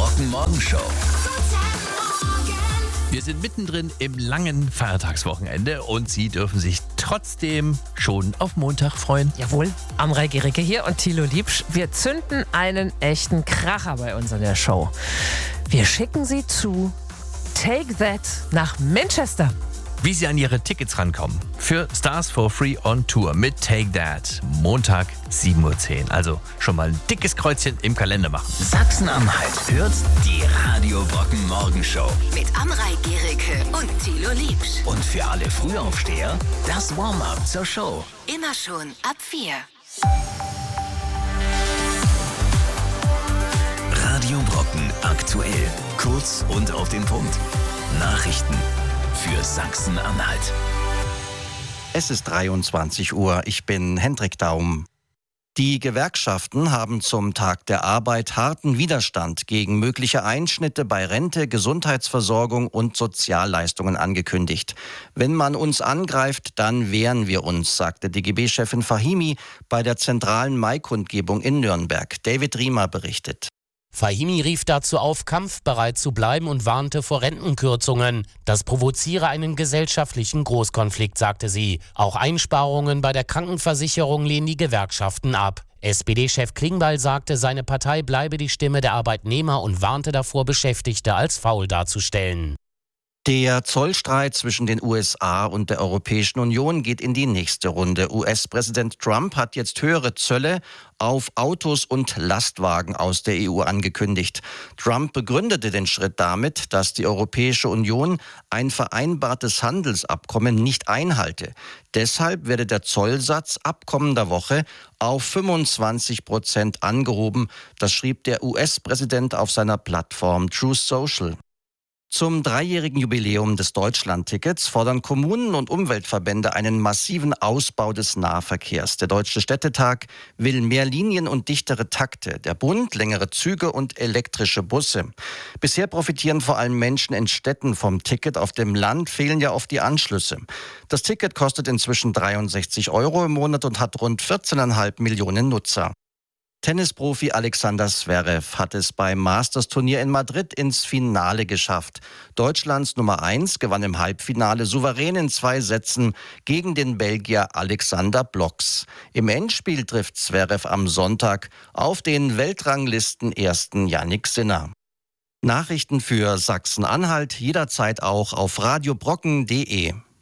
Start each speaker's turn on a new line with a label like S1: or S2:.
S1: Brocken Morgenshow.
S2: Wir sind mittendrin im langen Feiertagswochenende und Sie dürfen sich trotzdem schon auf Montag freuen.
S3: Jawohl, Amrei Gericke hier und Thilo Liebsch. Wir zünden einen echten Kracher bei uns in der Show. Wir schicken Sie zu Take That nach Manchester.
S2: Wie Sie an Ihre Tickets rankommen für Stars for Free on Tour mit Take That. Montag 7:10 Uhr. Also schon mal ein dickes Kreuzchen im Kalender machen.
S1: Sachsen-Anhalt hört die Radio Brocken Morgenshow.
S4: Mit Amrei Gericke und Thilo Liebsch.
S1: Und für alle Frühaufsteher, das Warm-up zur Show.
S4: Immer schon ab 4.
S1: Radio Brocken aktuell. Kurz und auf den Punkt. Nachrichten für Sachsen-Anhalt.
S5: Es ist 23 Uhr. Ich bin Hendrik Daum. Die Gewerkschaften haben zum Tag der Arbeit harten Widerstand gegen mögliche Einschnitte bei Rente, Gesundheitsversorgung und Sozialleistungen angekündigt. Wenn man uns angreift, dann wehren wir uns, sagte DGB-Chefin Fahimi bei der zentralen Maikundgebung in Nürnberg. David Riemer berichtet.
S6: Fahimi rief dazu auf, kampfbereit zu bleiben und warnte vor Rentenkürzungen. Das provoziere einen gesellschaftlichen Großkonflikt, sagte sie. Auch Einsparungen bei der Krankenversicherung lehnen die Gewerkschaften ab. SPD-Chef Klingbeil sagte, seine Partei bleibe die Stimme der Arbeitnehmer und warnte davor, Beschäftigte als faul darzustellen.
S5: Der Zollstreit zwischen den USA und der Europäischen Union geht in die nächste Runde. US-Präsident Trump hat jetzt höhere Zölle auf Autos und Lastwagen aus der EU angekündigt. Trump begründete den Schritt damit, dass die Europäische Union ein vereinbartes Handelsabkommen nicht einhalte. Deshalb werde der Zollsatz ab kommender Woche auf 25% angehoben. Das schrieb der US-Präsident auf seiner Plattform Truth Social. Zum 3-jährigen Jubiläum des Deutschlandtickets fordern Kommunen und Umweltverbände einen massiven Ausbau des Nahverkehrs. Der Deutsche Städtetag will mehr Linien und dichtere Takte. Der Bund längere Züge und elektrische Busse. Bisher profitieren vor allem Menschen in Städten vom Ticket. Auf dem Land fehlen ja oft die Anschlüsse. Das Ticket kostet inzwischen 63 € im Monat und hat rund 14,5 Millionen Nutzer. Tennisprofi Alexander Zverev hat es beim Masters-Turnier in Madrid ins Finale geschafft. Deutschlands Nummer 1 gewann im Halbfinale souverän in 2 Sätzen gegen den Belgier Alexander Blocks. Im Endspiel trifft Zverev am Sonntag auf den Weltranglisten-Ersten Jannik Sinner. Nachrichten für Sachsen-Anhalt jederzeit auch auf radiobrocken.de.